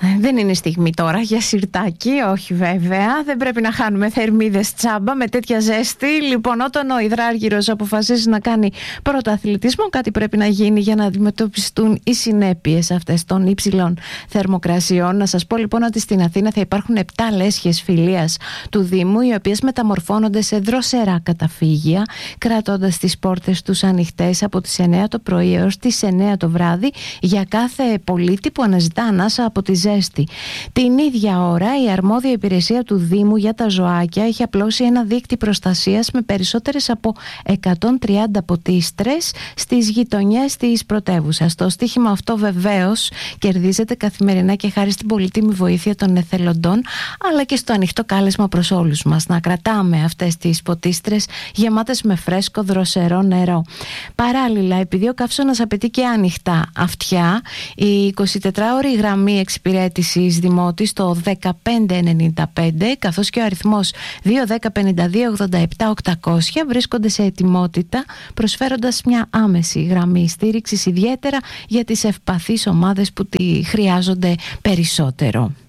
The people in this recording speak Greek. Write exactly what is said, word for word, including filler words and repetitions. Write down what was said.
Δεν είναι στιγμή τώρα για σιρτάκι, όχι βέβαια. Δεν πρέπει να χάνουμε θερμίδες τσάμπα με τέτοια ζέστη. Λοιπόν, όταν ο υδράργυρος αποφασίζει να κάνει πρωταθλητισμό, κάτι πρέπει να γίνει για να αντιμετωπιστούν οι συνέπειες αυτές των υψηλών θερμοκρασιών. Να σας πω λοιπόν ότι στην Αθήνα θα υπάρχουν επτά λέσχες φιλίας του Δήμου, οι οποίες μεταμορφώνονται σε δροσερά καταφύγια, κρατώντας τις πόρτες τους ανοιχτές από τις εννιά το πρωί έως τις εννιά το βράδυ για κάθε πολίτη που αναζητά ανάσα από τη ζέστη. Την ίδια ώρα, η αρμόδια υπηρεσία του Δήμου για τα ζωάκια έχει απλώσει ένα δίκτυο προστασίας με περισσότερες από εκατόν τριάντα ποτίστρες στις γειτονιές της πρωτεύουσας. Το στοίχημα αυτό βεβαίως κερδίζεται καθημερινά και χάρη στην πολύτιμη βοήθεια των εθελοντών, αλλά και στο ανοιχτό κάλεσμα προς όλους μας να κρατάμε αυτές τις ποτίστρες γεμάτες με φρέσκο δροσερό νερό. Παράλληλα, επειδή ο καύσωνας απαιτεί και ανοιχτά αυτιά, η εικοσιτετράωρη γραμμή εξυπηρέτησης Δημότης στο δεκαπέντε ενενήντα πέντε καθώς και ο αριθμός δύο ένα μηδέν πέντε δύο ογδόντα επτά οκτακόσια βρίσκονται σε ετοιμότητα, προσφέροντας μια άμεση γραμμή στήριξης ιδιαίτερα για τις ευπαθείς ομάδες που τη χρειάζονται περισσότερο.